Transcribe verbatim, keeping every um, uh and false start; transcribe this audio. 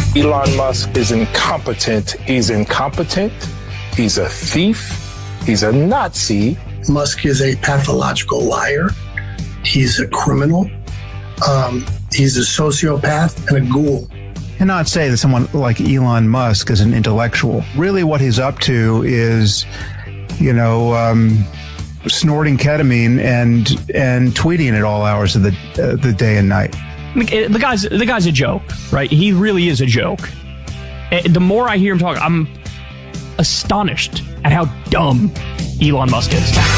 Elon Musk is incompetent. He's incompetent. He's a thief. He's a Nazi. Musk is a pathological liar. He's a criminal. Um, he's a sociopath and a ghoul. And not say that someone like Elon Musk is an intellectual. Really what he's up to is, you know, um, snorting ketamine and and tweeting at all hours of the uh, the day and night. The guy's the guy's a joke, right? He really is a joke. The more I hear him talk, I'm astonished at how dumb Elon Musk is.